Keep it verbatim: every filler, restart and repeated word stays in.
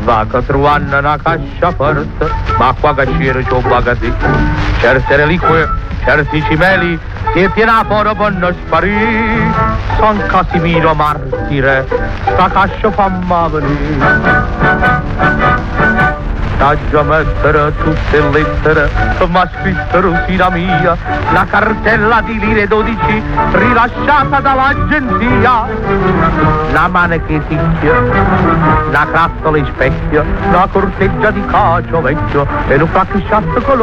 vaca trovando una cascia forte, ma qua che c'era c'ho bagati. Certe reliquie, certi cimeli, che tiene fuori per non sparire. San Casimiro martire, sta cascia famma venire. T'aggia mettere tutte le lettere che m'ha scritto Rosina mia, la cartella di lire dodici rilasciata dall'agenzia, la mano che ticchia, la crazzola in specchio, la corteggia di cacio vecchio e un flacco con